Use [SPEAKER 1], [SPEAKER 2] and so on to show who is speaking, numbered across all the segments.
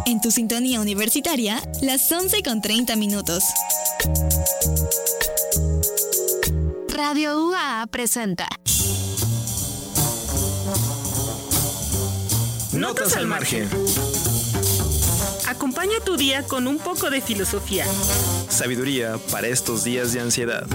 [SPEAKER 1] En tu sintonía universitaria, las 11:30.
[SPEAKER 2] Radio UAA presenta
[SPEAKER 3] Notas al margen.
[SPEAKER 4] Acompaña tu día con un poco de filosofía.
[SPEAKER 3] Sabiduría para estos días de ansiedad.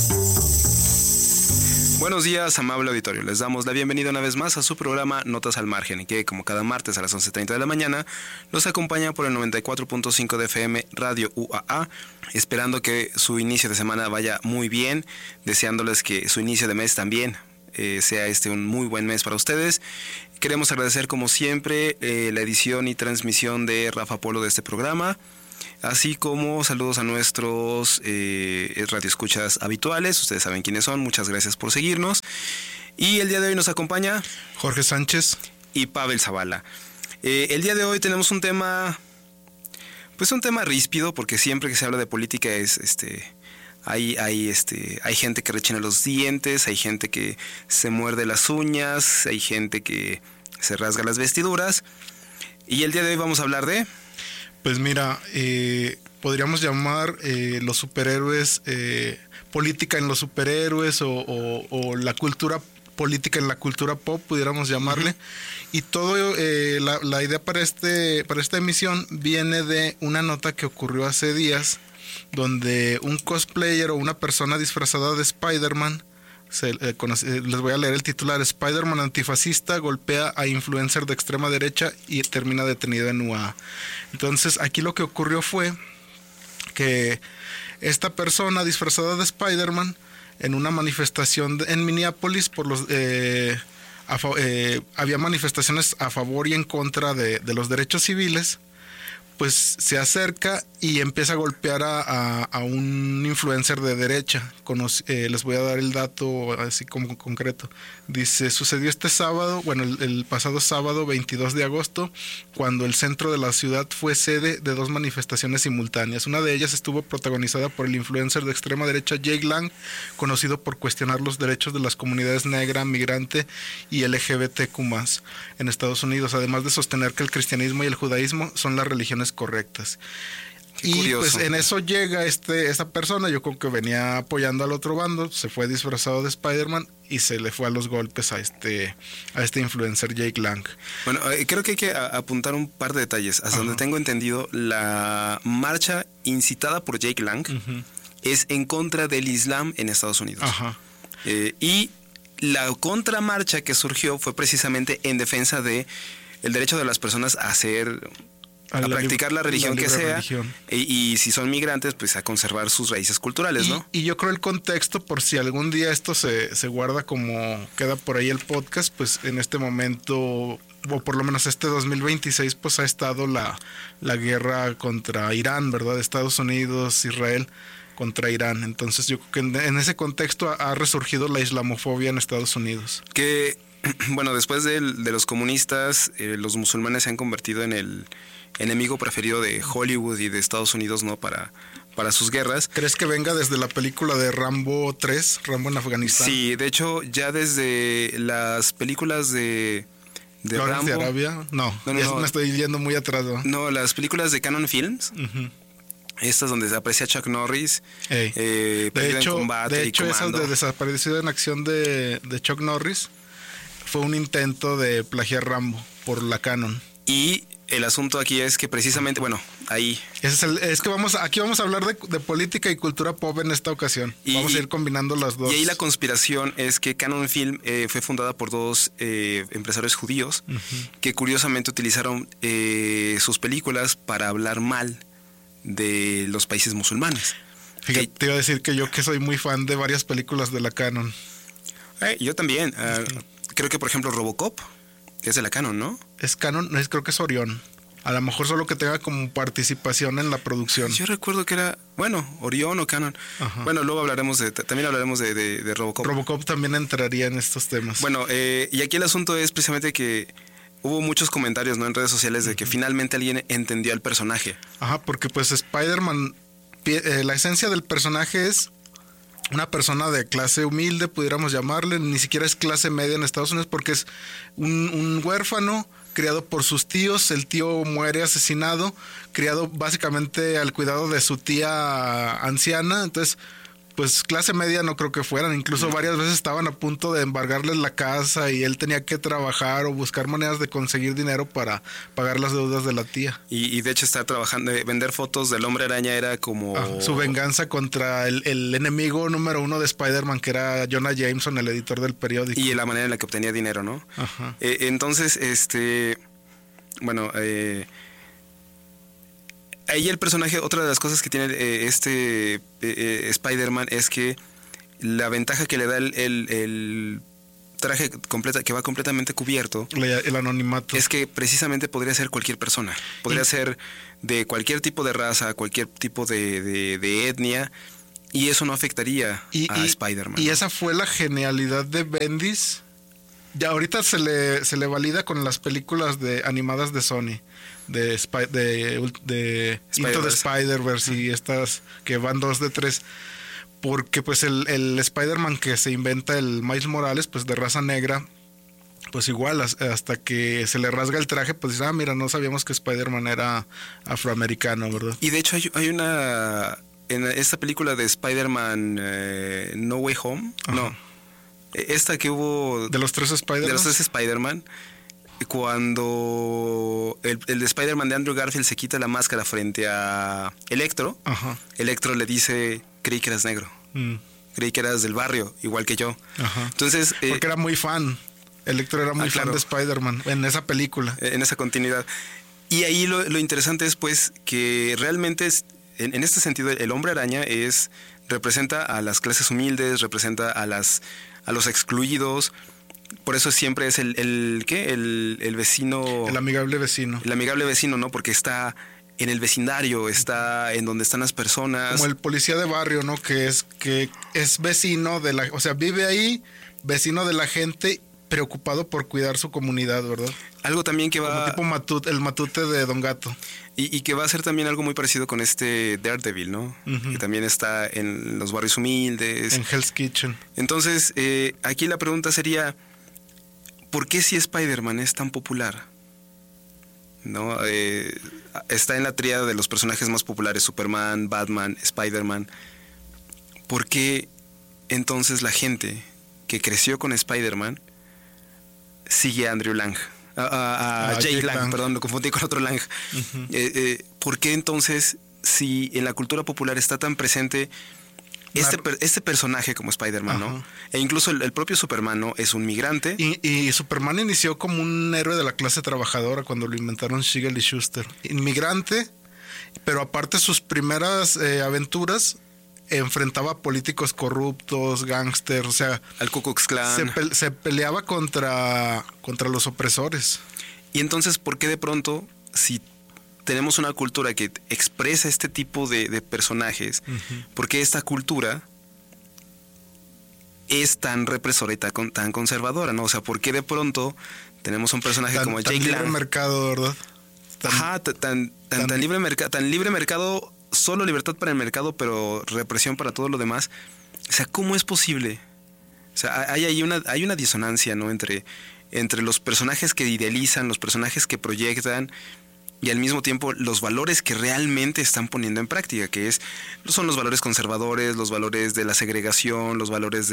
[SPEAKER 3] Buenos días, amable auditorio. Les damos la bienvenida una vez más a su programa Notas al Margen, que como cada martes a las 11:30 de la mañana los acompaña por el 94.5 de FM Radio UAA, esperando que su inicio de semana vaya muy bien, deseándoles que su inicio de mes también sea un muy buen mes para ustedes. Queremos agradecer como siempre la edición y transmisión de Rafa Polo de este programa, así como saludos a nuestros radioescuchas habituales. Ustedes saben quiénes son, muchas gracias por seguirnos. Y el día de hoy nos acompaña
[SPEAKER 5] Jorge Sánchez
[SPEAKER 3] y Pavel Zavala. El día de hoy tenemos un tema, pues un tema ríspido, porque siempre que se habla de política hay gente que rechina los dientes, hay gente que se muerde las uñas, hay gente que se rasga las vestiduras. Y el día de hoy vamos a hablar de...
[SPEAKER 5] Pues mira, podríamos llamar los superhéroes, política en los superhéroes o la cultura política en la cultura pop, pudiéramos llamarle. Y todo la idea para esta emisión viene de una nota que ocurrió hace días, donde un cosplayer o una persona disfrazada de Spider-Man, les voy a leer el titular: Spider-Man antifascista golpea a influencer de extrema derecha y termina detenido en UAA. Entonces aquí lo que ocurrió fue que esta persona disfrazada de Spider-Man, en una manifestación en Minneapolis, había manifestaciones a favor y en contra de los derechos civiles, pues se acerca y empieza a golpear a un influencer de derecha. Les voy a dar el dato así como concreto. Dice: sucedió este sábado, el pasado sábado 22 de agosto, cuando el centro de la ciudad fue sede de dos manifestaciones simultáneas. Una de ellas estuvo protagonizada por el influencer de extrema derecha Jake Lang, conocido por cuestionar los derechos de las comunidades negra, migrante y LGBTQ+, en Estados Unidos, además de sostener que el cristianismo y el judaísmo son las religiones correctas.
[SPEAKER 3] Qué
[SPEAKER 5] y
[SPEAKER 3] curioso.
[SPEAKER 5] Pues en eso llega esta persona, yo creo que venía apoyando al otro bando, se fue disfrazado de Spider-Man y se le fue a los golpes a este influencer Jake Lang.
[SPEAKER 3] Bueno, creo que hay que apuntar un par de detalles. Hasta donde tengo entendido, la marcha incitada por Jake Lang es en contra del Islam en Estados Unidos. Y la contramarcha que surgió fue precisamente en defensa de el derecho de las personas a practicar la religión que sea, y si son migrantes, pues a conservar sus raíces culturales, ¿no?
[SPEAKER 5] Y yo creo el contexto, por si algún día esto se guarda como queda por ahí el podcast, pues en este momento, o por lo menos este 2026, pues ha estado la guerra contra Irán, ¿verdad? Estados Unidos, Israel contra Irán. Entonces yo creo que en ese contexto ha resurgido la islamofobia en Estados Unidos.
[SPEAKER 3] Que, bueno, después de los comunistas, los musulmanes se han convertido en el enemigo preferido de Hollywood y de Estados Unidos, ¿no? Para sus guerras.
[SPEAKER 5] ¿Crees que venga desde la película de Rambo 3, Rambo en Afganistán?
[SPEAKER 3] Sí, de hecho, ya desde las películas de Rambo...
[SPEAKER 5] ¿De Arabia? No, me estoy yendo muy atrás, ¿no?
[SPEAKER 3] No, las películas de Canon Films... Estas donde se aprecia a Chuck Norris, perdido en combate.
[SPEAKER 5] De hecho, esa de desaparecido en acción de Chuck Norris fue un intento de plagiar Rambo por la Canon.
[SPEAKER 3] Y el asunto aquí es que precisamente, ahí...
[SPEAKER 5] Aquí vamos a hablar de política y cultura pop en esta ocasión. Vamos a ir combinando las dos.
[SPEAKER 3] Y ahí la conspiración es que Canon Film fue fundada por dos empresarios judíos que curiosamente utilizaron sus películas para hablar mal de los países musulmanes.
[SPEAKER 5] Fíjate, te iba a decir que yo que soy muy fan de varias películas de la Canon.
[SPEAKER 3] Yo también. Creo que, por ejemplo, Robocop es de la Canon, ¿no?
[SPEAKER 5] Es Canon, creo que es Orión. A lo mejor solo que tenga como participación en la producción.
[SPEAKER 3] Yo recuerdo que era, Orión o Canon. Bueno, luego también hablaremos de Robocop.
[SPEAKER 5] Robocop también entraría en estos temas.
[SPEAKER 3] Y aquí el asunto es precisamente que hubo muchos comentarios, ¿no?, en redes sociales de que finalmente alguien entendió al personaje.
[SPEAKER 5] Porque pues Spider-Man, la esencia del personaje es una persona de clase humilde, pudiéramos llamarle, ni siquiera es clase media en Estados Unidos, porque es un huérfano criado por sus tíos, el tío muere asesinado, criado básicamente al cuidado de su tía anciana, entonces pues clase media no creo que fueran, incluso varias veces estaban a punto de embargarles la casa y él tenía que trabajar o buscar maneras de conseguir dinero para pagar las deudas de la tía.
[SPEAKER 3] Y de hecho estar trabajando, vender fotos del Hombre Araña era como...
[SPEAKER 5] Su venganza contra el enemigo número uno de Spider-Man, que era Jonah Jameson, el editor del periódico.
[SPEAKER 3] Y la manera en la que obtenía dinero, ¿no?
[SPEAKER 5] Ajá.
[SPEAKER 3] Entonces, bueno... ahí el personaje, otra de las cosas que tiene Spider-Man es que la ventaja que le da el traje que va completamente cubierto,
[SPEAKER 5] el anonimato,
[SPEAKER 3] es que precisamente podría ser cualquier persona, podría ser de cualquier tipo de raza, cualquier tipo de etnia, y eso no afectaría a Spider-Man.
[SPEAKER 5] Y esa fue la genialidad de Bendis. Ya ahorita se le valida con las películas animadas de Sony, de Into the Spider-Verse y estas que van 2 de 3, porque pues el Spider-Man que se inventa, el Miles Morales, pues de raza negra, pues igual hasta que se le rasga el traje, pues dice, mira, no sabíamos que Spider-Man era afroamericano, ¿verdad?
[SPEAKER 3] Y de hecho hay una, en esta película de Spider-Man No Way Home,
[SPEAKER 5] ajá,
[SPEAKER 3] no, esta que hubo...
[SPEAKER 5] De los 3 Spider-Man.
[SPEAKER 3] De los 3 Spider-Man, cuando el de Spider-Man de Andrew Garfield se quita la máscara frente a Electro,
[SPEAKER 5] ajá,
[SPEAKER 3] Electro le dice, creí que eras negro, creí que eras del barrio, igual que yo.
[SPEAKER 5] Ajá.
[SPEAKER 3] Entonces...
[SPEAKER 5] porque era muy fan, Electro era muy fan de Spider-Man en esa película.
[SPEAKER 3] En esa continuidad. Y ahí lo interesante es pues que realmente en este sentido el Hombre Araña representa a las clases humildes, representa a los excluidos. Por eso siempre es el vecino...
[SPEAKER 5] El amigable vecino.
[SPEAKER 3] El amigable vecino, ¿no? Porque está en el vecindario, está en donde están las personas.
[SPEAKER 5] Como el policía de barrio, ¿no? Que es vecino de la... O sea, vive ahí, vecino de la gente, preocupado por cuidar su comunidad, ¿verdad?
[SPEAKER 3] Algo también que va...
[SPEAKER 5] Como tipo el matute de Don Gato.
[SPEAKER 3] Y que va a ser también algo muy parecido con este Daredevil, ¿no? Uh-huh. Que también está en los barrios humildes.
[SPEAKER 5] En Hell's Kitchen.
[SPEAKER 3] Entonces, aquí la pregunta sería, ¿por qué si Spider-Man es tan popular? ¿No? Está en la tríada de los personajes más populares, Superman, Batman, Spider-Man. ¿Por qué entonces la gente que creció con Spider-Man sigue a Andrew Lang? A Jake Lang, perdón, lo confundí con otro Lang. Uh-huh. ¿Por qué entonces, si en la cultura popular está tan presente este personaje como Spider-Man, ¿no? E incluso el propio Superman, ¿no? Es un migrante.
[SPEAKER 5] Y Superman inició como un héroe de la clase trabajadora cuando lo inventaron Siegel y Schuster. Inmigrante, pero aparte sus primeras aventuras enfrentaba a políticos corruptos, gángsters, o sea...
[SPEAKER 3] Al Ku Klux Klan.
[SPEAKER 5] Se peleaba contra los opresores.
[SPEAKER 3] Y entonces, ¿por qué de pronto, si tenemos una cultura que expresa este tipo de personajes, uh-huh, por qué esta cultura es tan represora y tan conservadora, ¿no? O sea, ¿por qué de pronto tenemos un personaje como Jake Lang?
[SPEAKER 5] Tan libre mercado, ¿verdad?
[SPEAKER 3] Tan libre mercado... Solo libertad para el mercado, pero represión para todo lo demás. O sea, ¿cómo es posible? O sea, hay una disonancia, ¿no? Entre los personajes que idealizan, los personajes que proyectan y al mismo tiempo los valores que realmente están poniendo en práctica, que son los valores conservadores, los valores de la segregación, los valores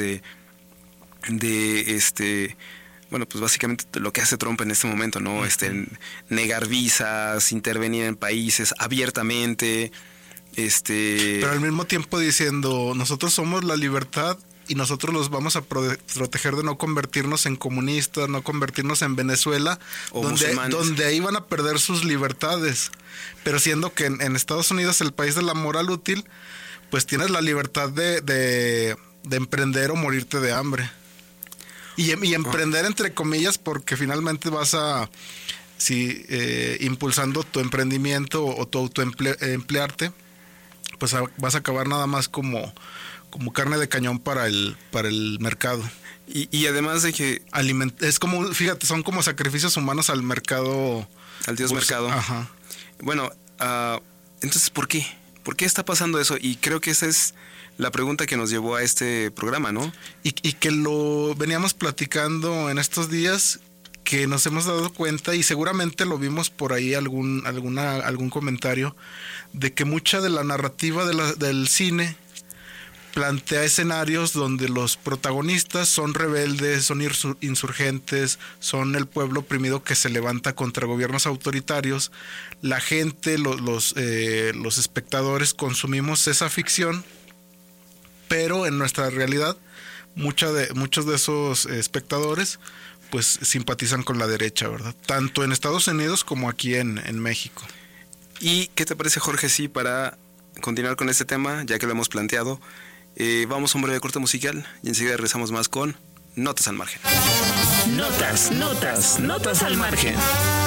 [SPEAKER 3] bueno, pues básicamente lo que hace Trump en este momento, ¿no? Uh-huh. Negar visas, intervenir en países abiertamente.
[SPEAKER 5] Pero al mismo tiempo diciendo, nosotros somos la libertad y nosotros los vamos a proteger de no convertirnos en comunistas, no convertirnos en Venezuela, donde ahí van a perder sus libertades. Pero siendo que en Estados Unidos, el país de la moral útil, pues tienes la libertad de emprender o morirte de hambre. Y emprender entre comillas, porque finalmente vas a... impulsando tu emprendimiento o tu autoemplearte, pues vas a acabar nada más como carne de cañón para el mercado.
[SPEAKER 3] Y además de que...
[SPEAKER 5] es como, fíjate, son como sacrificios humanos al mercado.
[SPEAKER 3] Al dios mercado.
[SPEAKER 5] Ajá.
[SPEAKER 3] Bueno, entonces, ¿por qué? ¿Por qué está pasando eso? Y creo que esa es la pregunta que nos llevó a este programa, ¿no?
[SPEAKER 5] Y que lo veníamos platicando en estos días, que nos hemos dado cuenta, y seguramente lo vimos por ahí algún comentario, de que mucha de la narrativa del cine plantea escenarios donde los protagonistas son rebeldes, son insurgentes, son el pueblo oprimido que se levanta contra gobiernos autoritarios. La gente, los espectadores consumimos esa ficción, pero en nuestra realidad muchos de esos espectadores pues simpatizan con la derecha, ¿verdad? Tanto en Estados Unidos como aquí en México.
[SPEAKER 3] ¿Y qué te parece, Jorge, si para continuar con este tema, ya que lo hemos planteado, vamos a un breve corte musical y enseguida regresamos más con Notas al Margen?
[SPEAKER 4] Notas al margen.